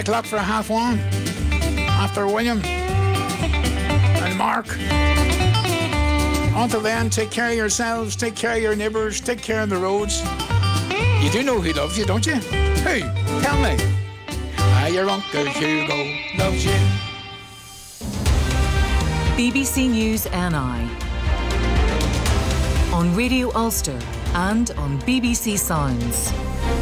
Clock for 1:30 after William and Mark. Until then, take care of yourselves, take care of your neighbours, take care of the roads. You do know who loves you, don't you? Who? Tell me. Your Uncle Hugo loves you. BBC News NI on Radio Ulster and on BBC Sounds.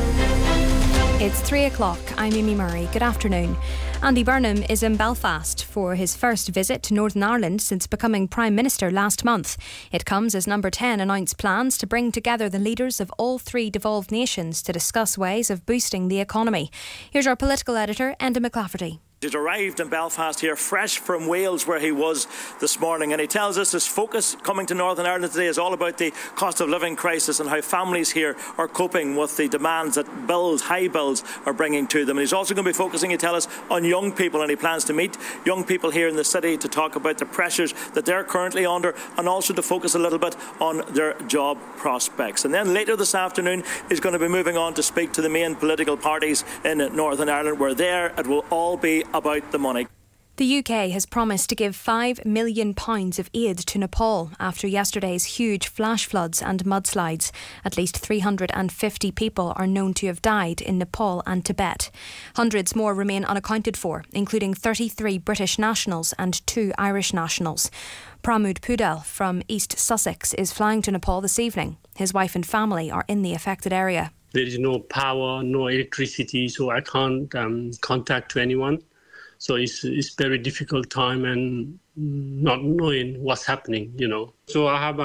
It's 3 o'clock. I'm Amy Murray. Good afternoon. Andy Burnham is in Belfast for his first visit to Northern Ireland since becoming Prime Minister last month. It comes as Number 10 announced plans to bring together the leaders of all three devolved nations to discuss ways of boosting the economy. Here's our political editor, Enda McLafferty. He's arrived in Belfast here, fresh from Wales, where he was this morning, and he tells us his focus coming to Northern Ireland today is all about the cost of living crisis and how families here are coping with the demands that high bills are bringing to them. And he's also going to be focusing, he tells us, on young people, and he plans to meet young people here in the city to talk about the pressures that they're currently under and also to focus a little bit on their job prospects. And then later this afternoon, he's going to be moving on to speak to the main political parties in Northern Ireland, where there it will all be about the money. The UK has promised to give £5 million of aid to Nepal after yesterday's huge flash floods and mudslides. At least 350 people are known to have died in Nepal and Tibet. Hundreds more remain unaccounted for, including 33 British nationals and 2 Irish nationals. Pramod Pudel from East Sussex is flying to Nepal this evening. His wife and family are in the affected area. There is no power, no electricity, so I can't contact to anyone. So it's very difficult time and not knowing what's happening, you know. So I have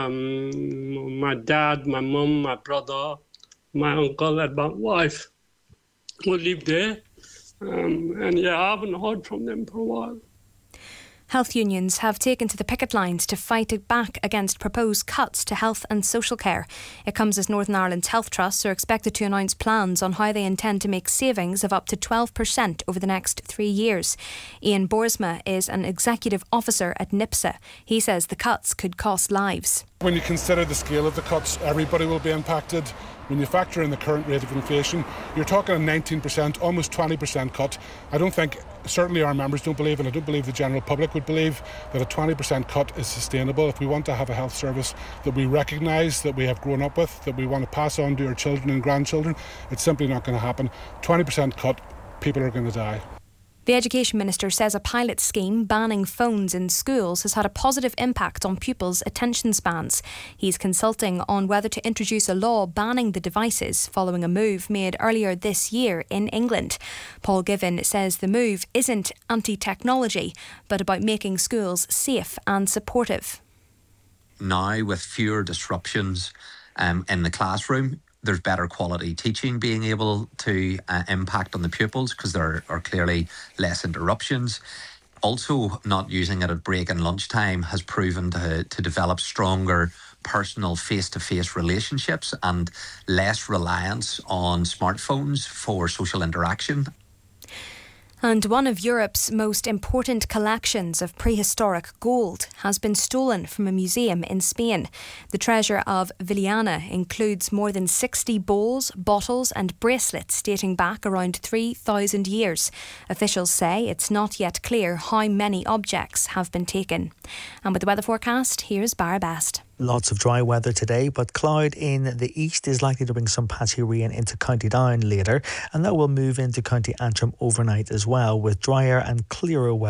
my dad, my mum, my brother, my uncle and my wife who live there. And I haven't heard from them for a while. Health unions have taken to the picket lines to fight back against proposed cuts to health and social care. It comes as Northern Ireland's health trusts are expected to announce plans on how they intend to make savings of up to 12% over the next 3 years. Ian Boersma is an executive officer at NIPSA. He says the cuts could cost lives. When you consider the scale of the cuts, everybody will be impacted. When you factor in the current rate of inflation, you're talking a 19%, almost 20% cut. I don't think, certainly our members don't believe, and I don't believe the general public would believe, that a 20% cut is sustainable. If we want to have a health service that we recognise, that we have grown up with, that we want to pass on to our children and grandchildren, it's simply not going to happen. 20% cut, people are going to die. The Education Minister says a pilot scheme banning phones in schools has had a positive impact on pupils' attention spans. He's consulting on whether to introduce a law banning the devices following a move made earlier this year in England. Paul Given says the move isn't anti-technology, but about making schools safe and supportive. Now, with fewer disruptions in the classroom, there's better quality teaching being able to impact on the pupils because there are clearly less interruptions. Also, not using it at break and lunchtime has proven to develop stronger personal face-to-face relationships and less reliance on smartphones for social interaction. And one of Europe's most important collections of prehistoric gold has been stolen from a museum in Spain. The treasure of Villena includes more than 60 bowls, bottles and bracelets dating back around 3,000 years. Officials say it's not yet clear how many objects have been taken. And with the weather forecast, here's Barra Best. Lots of dry weather today, but cloud in the east is likely to bring some patchy rain into County Down later, and that will move into County Antrim overnight as well, with drier and clearer weather